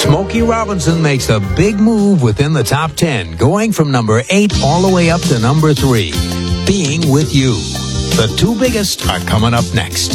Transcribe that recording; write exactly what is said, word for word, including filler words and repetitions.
Smokey Robinson makes a big move within the top ten, going from number eight all the way up to number three. Being With You. The two biggest are coming up next.